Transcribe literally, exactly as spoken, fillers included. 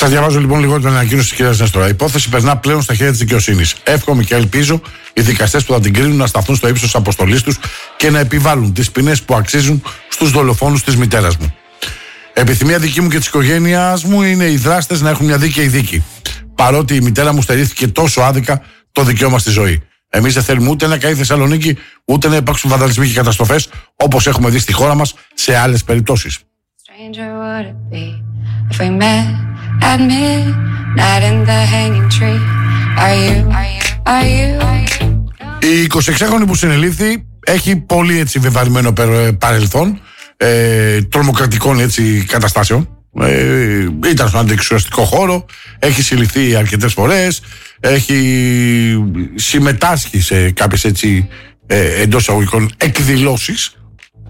Σας διαβάζω λοιπόν λίγο την ανακοίνωση της κυρίας Νέστορα. Η υπόθεση περνά πλέον στα χέρια της δικαιοσύνης. Εύχομαι και ελπίζω οι δικαστές που θα την κρίνουν να σταθούν στο ύψος της αποστολής τους και να επιβάλλουν τις ποινές που αξίζουν στους δολοφόνους της μητέρας μου. Επιθυμία δική μου και της οικογένειας μου είναι οι δράστες να έχουν μια δίκαιη δίκη. Παρότι η μητέρα μου στερήθηκε τόσο άδικα το δικαίωμα στη ζωή. Εμείς δεν θέλουμε ούτε να καεί η Θεσσαλονίκη, ούτε να υπάρξουν βανδαλισμοί και καταστροφές όπως έχουμε δει στη χώρα μας σε άλλες περιπτώσεις. Η εικοσιεξάχρονη που συνελήφθη έχει πολύ έτσι βεβαρημένο παρελθόν ε, τρομοκρατικών έτσι καταστάσεων. Ε, ήταν στον αντιεξουσιαστικό χώρο, έχει συλληφθεί αρκετές φορές, έχει συμμετάσχει σε κάποιες έτσι ε, εντός αγωγικών εκδηλώσεις